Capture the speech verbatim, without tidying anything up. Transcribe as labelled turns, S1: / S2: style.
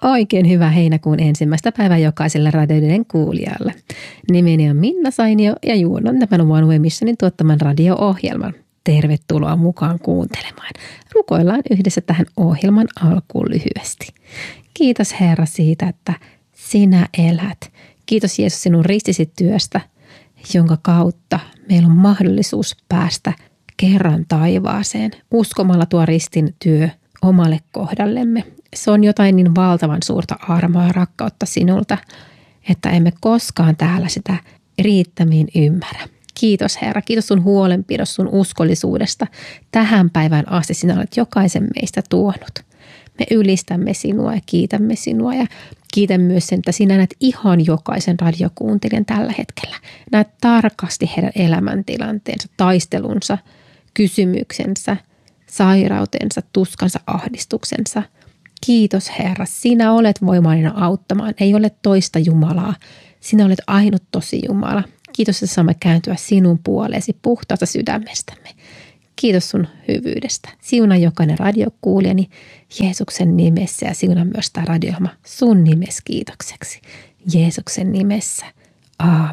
S1: Oikein hyvää heinäkuun ensimmäistä päivää jokaiselle radioiden kuulijalle. Nimeni on Minna Sainio ja juonan tämän One Way Missionin tuottaman radio-ohjelman. Tervetuloa mukaan kuuntelemaan. Rukoillaan yhdessä tähän ohjelman alkuun lyhyesti. Kiitos Herra siitä, että sinä elät. Kiitos Jeesus sinun ristisi työstä, jonka kautta meillä on mahdollisuus päästä kerran taivaaseen uskomalla tuo ristin työ omalle kohdallemme. Se on jotain niin valtavan suurta armoa ja rakkautta sinulta, että emme koskaan täällä sitä riittämiin ymmärrä. Kiitos Herra, kiitos sun huolenpidosta, sun uskollisuudesta. Tähän päivään asti sinä olet jokaisen meistä tuonut. Me ylistämme sinua ja kiitämme sinua ja kiitän myös sen, että sinä näet ihan jokaisen radiokuuntelijan tällä hetkellä. Näet tarkasti heidän elämäntilanteensa, taistelunsa, kysymyksensä, sairautensa, tuskansa, ahdistuksensa. Kiitos Herra, sinä olet voimallinen auttamaan. Ei ole toista Jumalaa. Sinä olet ainut tosi Jumala. Kiitos, että saamme kääntyä sinun puoleesi puhtaasta sydämestämme. Kiitos sun hyvyydestä. Siunaa jokainen radiokuulijani Jeesuksen nimessä ja siunaa myös tämä radio sun nimessä kiitokseksi. Jeesuksen nimessä. Aamen.